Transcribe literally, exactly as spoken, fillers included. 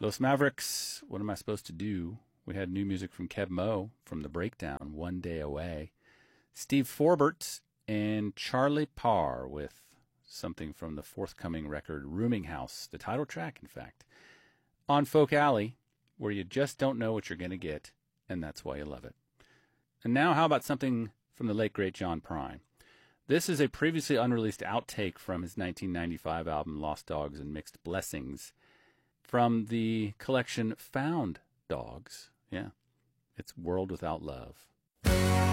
Los Mavericks, What Am I Supposed to Do? We had new music from Keb Mo from The Breakdown, One Day Away. Steve Forbert and Charlie Parr with something from the forthcoming record, Rooming House, the title track, in fact. On Folk Alley, where you just don't know what you're going to get, and that's why you love it. And now how about something from the late, great John Prine? This is a previously unreleased outtake from his nineteen ninety-five album, Lost Dogs and Mixed Blessings, from the collection Found Dogs. Yeah, it's World Without Love.